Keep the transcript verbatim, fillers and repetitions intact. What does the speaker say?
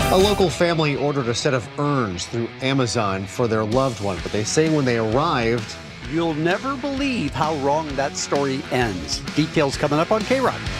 A local family ordered a set of urns through Amazon for their loved one, but they say when they arrived, you'll never believe how wrong that story ends. Details coming up on K-Rock.